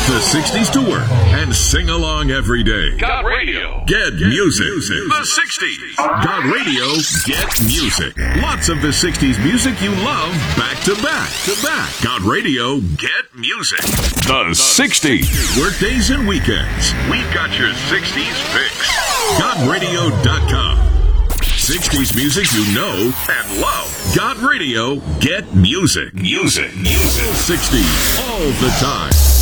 the 60s tour and sing along every day. Got Radio. Get music. The 60s. Got Radio. Get music. Lots of the 60s music you love back to back to back. Got Radio. Get music. The 60s. Workdays and weekends. We've got your 60s fix. GotRadio.com. 60s music you know and love. Got Radio. Get music. Music. 60s all the time.